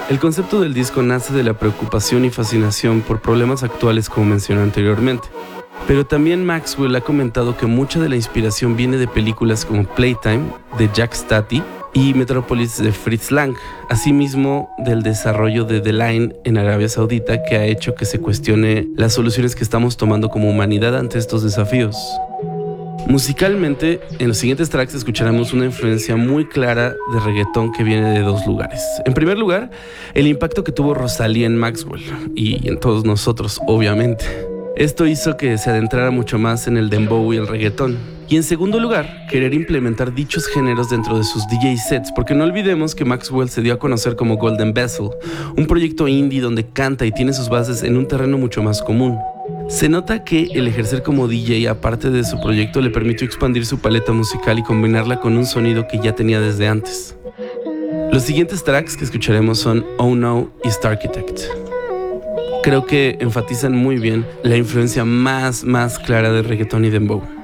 El concepto del disco nace de la preocupación y fascinación por problemas actuales como mencioné anteriormente. Pero también Maxwell ha comentado que mucha de la inspiración viene de películas como Playtime, de Jack Stati, y Metropolis de Fritz Lang, asimismo del desarrollo de The Line en Arabia Saudita, que ha hecho que se cuestione las soluciones que estamos tomando como humanidad ante estos desafíos. Musicalmente, en los siguientes tracks escucharemos una influencia muy clara de reggaetón que viene de dos lugares. En primer lugar, el impacto que tuvo Rosalía en Maxwell, y en todos nosotros, obviamente. Esto hizo que se adentrara mucho más en el dembow y el reggaetón. Y en segundo lugar, querer implementar dichos géneros dentro de sus DJ sets, porque no olvidemos que Maxwell se dio a conocer como Golden Vessel, un proyecto indie donde canta y tiene sus bases en un terreno mucho más común. Se nota que el ejercer como DJ, aparte de su proyecto, le permitió expandir su paleta musical y combinarla con un sonido que ya tenía desde antes. Los siguientes tracks que escucharemos son Oh No y Starchitect. Creo que enfatizan muy bien la influencia más clara de reggaetón y dembow.